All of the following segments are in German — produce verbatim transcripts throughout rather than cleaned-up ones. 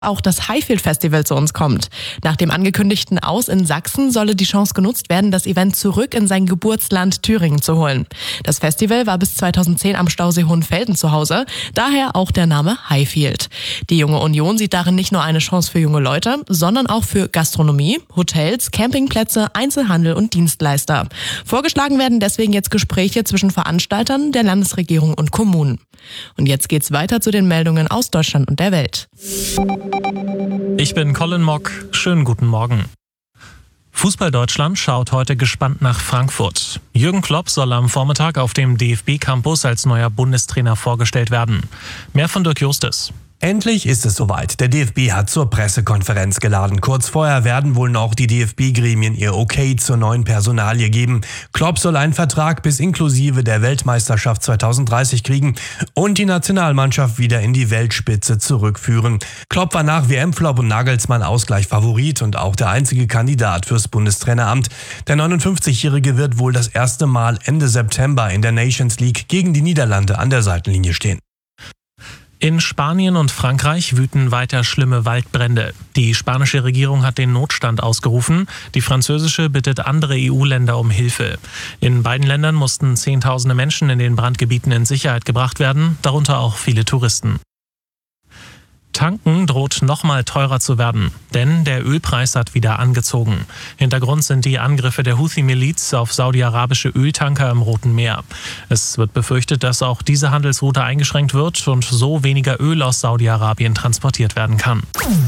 auch das Highfield Festival zu uns kommt. Nach dem angekündigten Aus in Sachsen solle die Chance genutzt werden, das Event zurück in sein Geburtsland Thüringen zu holen. Das Festival war bis zweitausendzehn am Stausee Hohenfelden zu Hause, daher auch der Name Highfield. Die Junge Union sieht darin nicht nur eine Chance für junge Leute, sondern auch für Gastronomie, Hotels, Campingplätze, Einzelhandel und Dienstleister. Vorgeschlagen werden deswegen jetzt Gespräche zwischen Veranstaltern, der Landesregierung und Kommunen. Und jetzt geht's weiter zu den Meldungen aus Deutschland und der Welt. Ich bin Colin Mock. Schönen guten Morgen. Fußball Deutschland schaut heute gespannt nach Frankfurt. Jürgen Klopp soll am Vormittag auf dem D F B-Campus als neuer Bundestrainer vorgestellt werden. Mehr von Dirk Justus. Endlich ist es soweit. Der D F B hat zur Pressekonferenz geladen. Kurz vorher werden wohl noch die D F B-Gremien ihr Okay zur neuen Personalie geben. Klopp soll einen Vertrag bis inklusive der Weltmeisterschaft zweitausenddreißig kriegen und die Nationalmannschaft wieder in die Weltspitze zurückführen. Klopp war nach W M-Flop und Nagelsmann Ausgleich Favorit und auch der einzige Kandidat fürs Bundestraineramt. Der neunundfünfzigjährige wird wohl das erste Mal Ende September in der Nations League gegen die Niederlande an der Seitenlinie stehen. In Spanien und Frankreich wüten weiter schlimme Waldbrände. Die spanische Regierung hat den Notstand ausgerufen. Die französische bittet andere E U-Länder um Hilfe. In beiden Ländern mussten Zehntausende Menschen in den Brandgebieten in Sicherheit gebracht werden, darunter auch viele Touristen. Tanken droht nochmal teurer zu werden, denn der Ölpreis hat wieder angezogen. Hintergrund sind die Angriffe der Houthi-Miliz auf saudi-arabische Öltanker im Roten Meer. Es wird befürchtet, dass auch diese Handelsroute eingeschränkt wird und so weniger Öl aus Saudi-Arabien transportiert werden kann.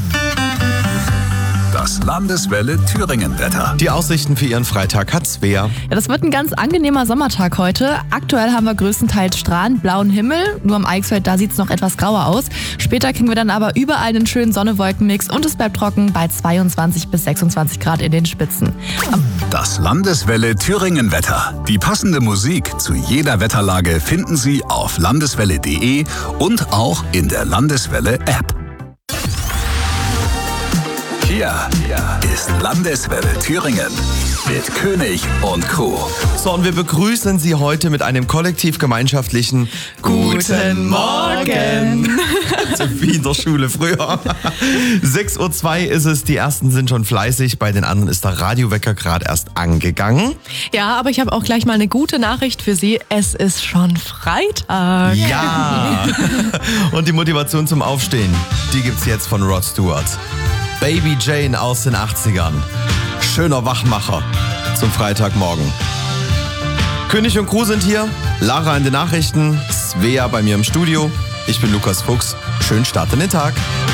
Das Landeswelle Thüringen-Wetter. Die Aussichten für Ihren Freitag hat Svea. Ja, das wird ein ganz angenehmer Sommertag heute. Aktuell haben wir größtenteils strahlend blauen Himmel. Nur am Eichsfeld, da sieht es noch etwas grauer aus. Später kriegen wir dann aber überall einen schönen Sonne-Wolken-Mix und es bleibt trocken bei zweiundzwanzig bis sechsundzwanzig Grad in den Spitzen. Das Landeswelle Thüringen-Wetter. Die passende Musik zu jeder Wetterlage finden Sie auf landeswelle punkt de und auch in der Landeswelle-App. Hier ist Landeswelle Thüringen mit König und Crew. So, und wir begrüßen Sie heute mit einem kollektiv-gemeinschaftlichen Guten Morgen. Wie in der Schule früher. sechs Uhr zwei ist es, die ersten sind schon fleißig, bei den anderen ist der Radiowecker gerade erst angegangen. Ja, aber ich habe auch gleich mal eine gute Nachricht für Sie. Es ist schon Freitag. Ja. Und die Motivation zum Aufstehen, die gibt's jetzt von Rod Stewart. Baby Jane aus den achtzigern. Schöner Wachmacher zum Freitagmorgen. König und Crew sind hier, Lara in den Nachrichten, Svea bei mir im Studio. Ich bin Lukas Fuchs. Schönen Start in den Tag.